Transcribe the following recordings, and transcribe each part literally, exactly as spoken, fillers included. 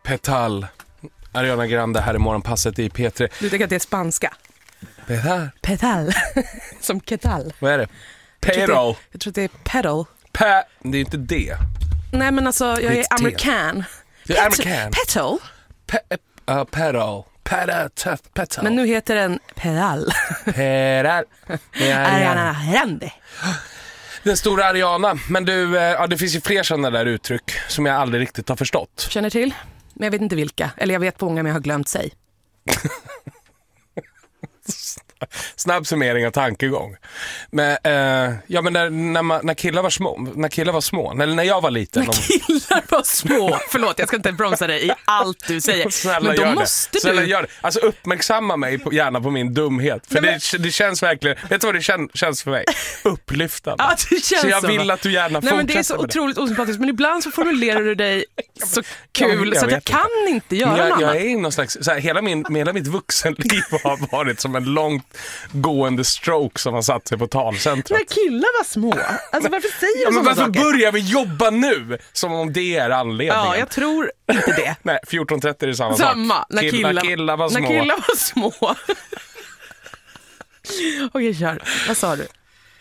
Petal. Ariana Grande här i morgonpasset i P tre. Du tänker att det är spanska? Petal. Petal. Som ketal. Vad är det? Jag tror Pedal. att det, jag tror att det är pedal. Pe- det är inte det. Nej, men alltså, jag Det är är ett amerikan. Det är amerikan. Petal. Pe- uh, pedal. Pedal. Petal. Men nu heter den pedal. Pedal. Ariana Grande. Den stora Ariana. Men du, ja, det finns ju fler sådana där uttryck som jag aldrig riktigt har förstått. Känner till? Men jag vet inte vilka. Eller jag vet på många, men jag har glömt sig. Snabb summering av tankegång. Men, eh, ja, men när, när, man, när killar var små, när killar var små, eller när jag var liten. När killar var små. Förlåt, jag ska inte bromsa dig i allt du säger. Snälla, men då gör måste det. du. Snälla, gör det. Alltså uppmärksamma mig på, gärna på min dumhet. För Nej, det, det känns verkligen, vet du vad det kän, känns för mig? Upplyftande. Ja, det känns så jag så. vill att du gärna Nej, fortsätter men det är så med otroligt osympatiskt. Men ibland så formulerar du dig så kul Ja, jag så att jag vet kan inte, inte göra jag, något jag annat. är i någon slags, så här, hela, min, hela mitt vuxenliv har varit som en långt gående stroke som har satt sig på talcentret. När killar var små. Alltså varför säger du Ja, men sådana varför saker? börjar vi jobba nu? Som om det är anledningen. Ja, jag tror inte det. Nej, fjorton trettio är det samma, Samma, sak. när Killar, killar, killar var små. När killar var små. Okej, kör. Vad sa du?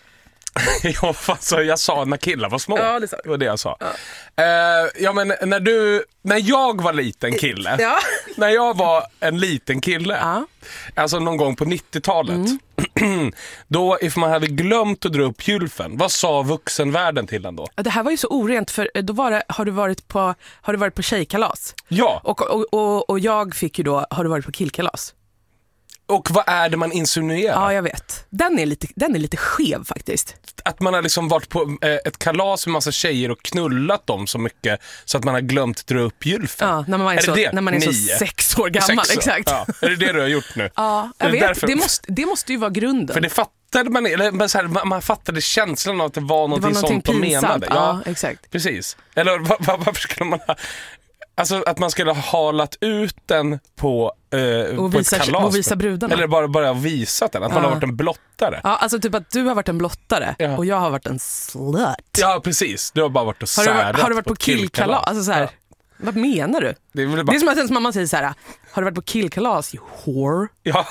Ja, alltså, jag sa när killar var små. Ja, det sa du. Det var det jag sa. Ja. Uh, ja, men när du, när jag var liten kille. Ja. När jag var en liten kille. Ja. Alltså någon gång på nittiotalet. Mm. Då, if man hade glömt att dra upp gylfen, vad sa vuxenvärlden till den då? Det här var ju så orent, för då var det, har du varit på, har du varit på tjejkalas? Ja. Och, och, och, och jag fick ju då, har du varit på killkalas? Och vad är det man insinuerar? Ja, jag vet. Den är lite, den är lite skev faktiskt. Att man har liksom varit på eh, ett kalas med massa tjejer och knullat dem så mycket så att man har glömt dra upp gylfen. Ja, när man är, är så, det när man är så Nio? sex år gammal. Sex år. Exakt. Ja. Är det det du har gjort nu? Ja, jag Är det vet. därför? Det måste, det måste ju vara grunden. För det fattade man, eller så här, man, man fattade känslan av att det var något det var sånt de pinsamt. menade. Ja, ja, exakt. Precis. Eller var, var, varför skulle man ha, alltså att man skulle ha halat ut den på, eh, Och på visa, ett kalas. och visa brudarna. Eller bara, bara visat den, att man Ja. har varit en blottare. Ja, alltså typ att du har varit en blottare Ja. och jag har varit en slut. Ja, precis. Du har bara varit och Har du, särat har du varit på killkalas? Alltså så här, Ja. vad menar du? Det är väl Det bara... är som att ens mamma säger så här: har du varit på killkalas, you whore? Ja.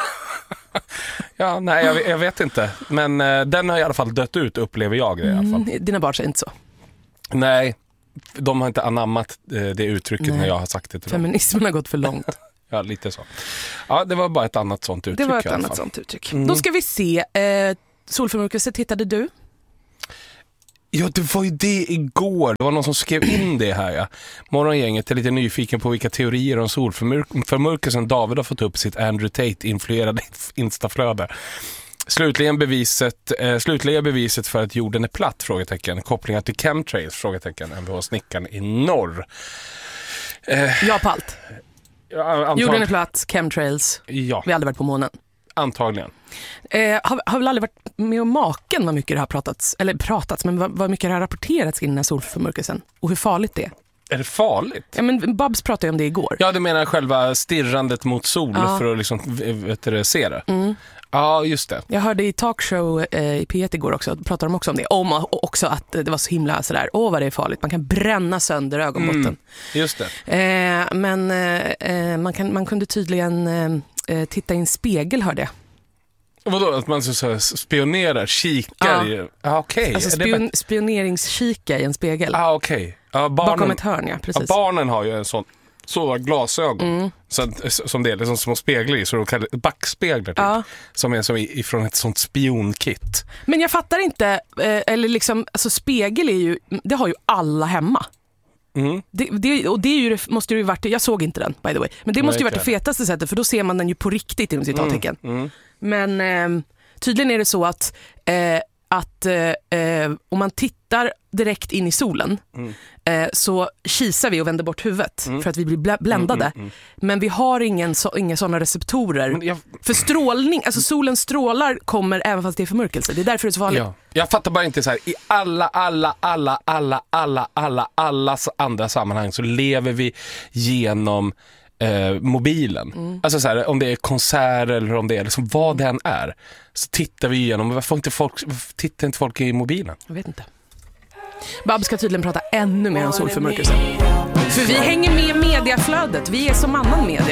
Ja, nej, jag, jag vet inte. Men eh, den har i alla fall dött ut, upplever jag det i alla fall. Mm, dina barn säger inte så. Nej, de har inte anammat eh, det uttrycket Nej. när jag har sagt det till dem. Feminismen har gått för långt. Ja, lite så. Ja, det var bara ett annat sånt uttryck. Det var ett i alla annat fall. sånt uttryck. Mm. Då ska vi se. Eh, Solförmörkelse, tittade du? Ja, det var ju det igår. Det var någon som skrev in det här. Ja. Morgongänget är lite nyfiken på vilka teorier om solförmörkelsen David har fått upp i sitt Andrew Tate-influerade instaflöde. Slutligen beviset, eh, slutliga beviset för att jorden är platt, frågetecken. Kopplingar till chemtrails, frågetecken. M V H-snickaren i norr. Eh, Ja, på allt. ja, antag- Jorden är platt, chemtrails. Ja, Vi har aldrig varit på månen. antagligen. Eh, har, har väl aldrig varit med om maken vad mycket det har pratats, eller pratats, men vad, vad mycket det har rapporterats kring den här solförmörkelsen och hur farligt det är. Är det farligt? Ja, men Babs pratade ju om det igår. Ja, du menar själva stirrandet mot sol Ja. för att liksom, vet du, se det? Mm. Ja, just det. Jag hörde i talkshow eh, i P ett igår också, pratade de också om det. Om och också att det var så himla sådär, åh vad det är farligt, man kan bränna sönder ögonbotten. Mm, just det. Eh, men eh, man, kan, man kunde tydligen eh, titta i en spegel, hörde jag. Vadå, att man så, så spionerar, kikar? Ja. i- Ah, okej. Alltså Är det spion, bättre? spioneringskika i en spegel. Ah, okej. Ja, barnen, Bakom ett hörn, ja, ja, precis. barnen har ju en sån sådana glasögon Mm. så att, som det är liksom små speglar i, så de kallar backspeglar typ, Ja. som är som ifrån ett sånt spionkit. Men jag fattar inte, eh, eller liksom, alltså spegel är ju, det har ju alla hemma. Mm. Det, det, och det är ju, det måste ju varit, jag såg inte den by the way, men det Nej, måste ju varit inte det fetaste sättet, för då ser man den ju på riktigt inom citattecken. Mm. Mm. Men eh, tydligen är det så att, eh, att eh, om man tittar direkt in i solen Mm. eh, så kisar vi och vänder bort huvudet Mm. för att vi blir bl- bländade. Mm, mm, mm. Men vi har ingen så, inga sådana receptorer. Men jag, För strålning, alltså solens strålar kommer även fast det är förmörkelse. Det är därför det är så farligt. ja. jag fattar bara inte så här, i alla, alla, alla, alla, alla, alla, alla andra sammanhang så lever vi genom eh, mobilen. Mm. Alltså så här, om det är konserter eller om det är liksom, vad den är, så tittar vi igenom. Varför inte folk, varför tittar inte folk i mobilen? Jag vet inte. Babs ska tydligen prata ännu mer om solförmörkelse. För vi hänger med mediaflödet. Vi är som annan media.